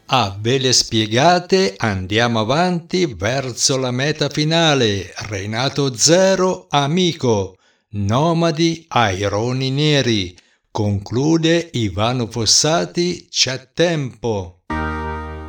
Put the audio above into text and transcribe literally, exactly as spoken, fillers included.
A ve le spiegate, andiamo avanti verso la meta finale. Renato Zero, amico. Nomadi, aironi neri. Conclude Ivano Fossati, c'è tempo.